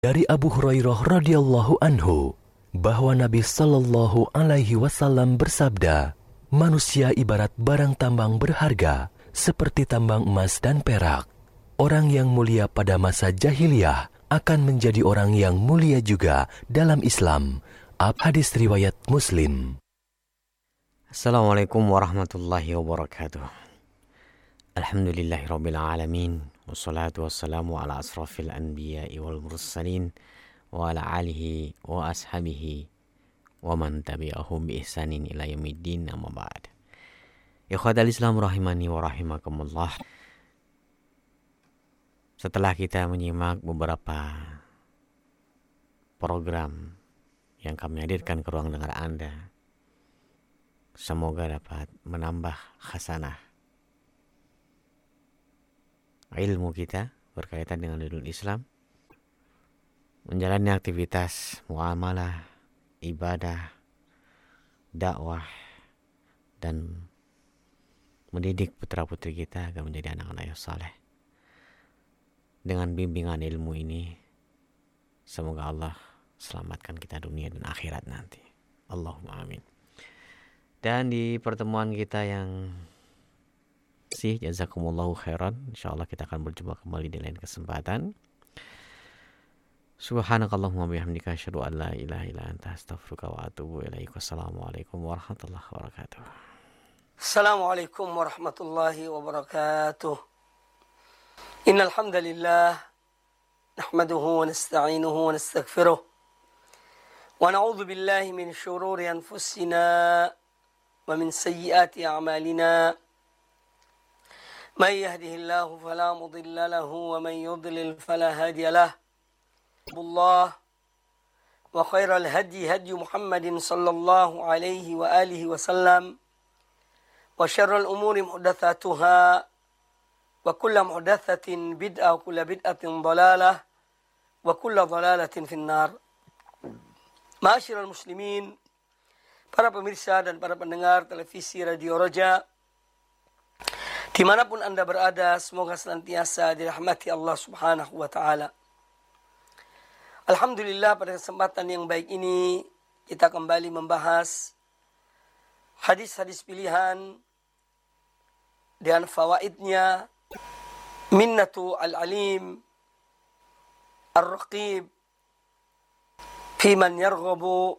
Dari Abu Hurairah radhiyallahu anhu bahwa Nabi sallallahu alaihi wasallam bersabda, manusia ibarat barang tambang berharga seperti tambang emas dan perak. Orang yang mulia pada masa jahiliyah akan menjadi orang yang mulia juga dalam Islam. Hadis riwayat Muslim. Assalamualaikum warahmatullahi wabarakatuh. Alhamdulillahirabbil alamin. Wassalatu wassalamu ala asrafil anbiya'i wal mursalin wa ala alihi wa ashabihi wa man tabi'ahum bi ihsanin ila yaumiddin, amma ba'd. Ikhwatal Islam rahimani wa rahimakumullah. Setelah kita menyimak beberapa program yang kami hadirkan ke ruang dengar Anda, semoga dapat menambah khasanah ilmu kita berkaitan dengan ilmu Islam, menjalani aktivitas muamalah, ibadah, dakwah, dan mendidik putra-putri kita agar menjadi anak-anak yang saleh. Dengan bimbingan ilmu ini, semoga Allah selamatkan kita dunia dan akhirat nanti. Allahumma amin. Dan di pertemuan kita yang jazakumullahu khairan, insyaallah kita akan berjumpa kembali di lain kesempatan. Subhanakallahumma bihamdika asyhadu an la ilaha illa anta astaghfiruka wa atubu ilaik. Wassalamualaikum warahmatullahi wabarakatuh. Assalamualaikum warahmatullahi wabarakatuh. Innal hamdalillah nahmaduhu wa nasta'inuhu wa nastaghfiruh wa na'udzu billahi min shururi anfusina wa min sayyiati a'malina. من يهده الله فلا مضل له ومن يضلل فلا هادي له. الله وخير الهدي هدي محمد صلى الله عليه وآله وسلم وشر الأمور محدثاتها وكل محدثة بدعة وكل بدعة ضلالة وكل ضلالة في النار. Ma'asyiral muslimin, para pemirsa dan para pendengar televisi Radio Roja dimanapun Anda berada, semoga senantiasa dirahmati Allah subhanahu wa ta'ala. Alhamdulillah, pada kesempatan yang baik ini kita kembali membahas hadis-hadis pilihan dan fawaidnya. Minnatu al-alim ar-raqib fi man yarghabu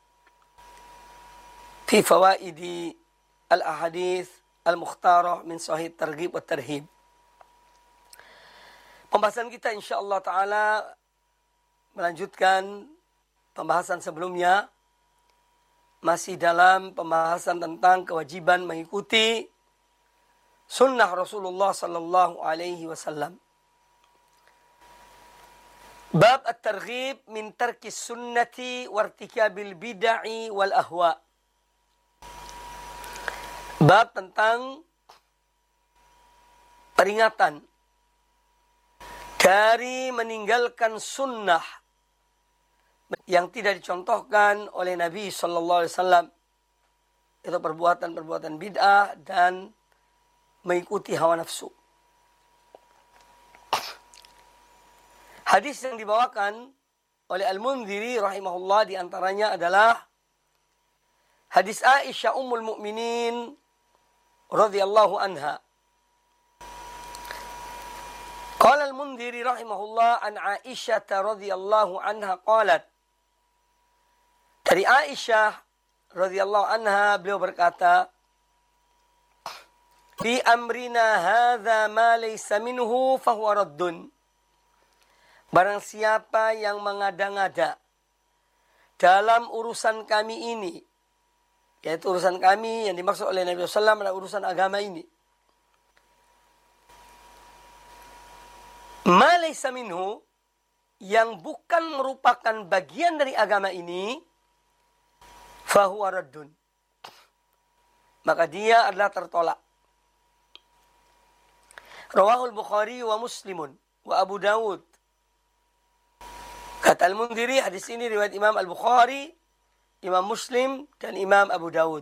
fi fawaidi al-ahadith al-mukhtarah min sahih targhib wa tarhib. Pembahasan kita insyaallah taala melanjutkan pembahasan sebelumnya, masih dalam pembahasan tentang kewajiban mengikuti sunnah Rasulullah sallallahu alaihi wasallam. Bab at-targhib min tarkis sunnati wa irtikabil bid'ah wal ahwa. Bab tentang peringatan dari meninggalkan sunnah yang tidak dicontohkan oleh Nabi sallallahu alaihi wasallam, itu perbuatan-perbuatan bid'ah dan mengikuti hawa nafsu. Hadis yang dibawakan oleh Al-Mundhiri rahimahullah diantaranya adalah hadis Aisyah Ummul Mukminin radhiyallahu anha. Qala al-Mundhiri rahimahullah an Aisyah radhiyallahu anha qalat. Dari Aisyah radhiyallahu anha beliau berkata, fi amrina hadza ma laysa minhu fahuwa raddun. Barang siapa yang mengada-ngada dalam urusan kami ini, yaitu urusan kami yang dimaksud oleh Nabi SAW adalah urusan agama ini, ma laysa minhu, yang bukan merupakan bagian dari agama ini, fahuwa raddun, maka dia adalah tertolak. Rawahul Bukhari wa Muslimun wa Abu Dawud. Kata Al-Mundhiri, hadis ini riwayat Imam Al-Bukhari, Imam Muslim, dan Imam Abu Dawud.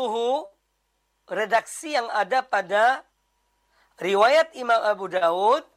Walafzuhu, redaksi yang ada pada riwayat Imam Abu Dawud,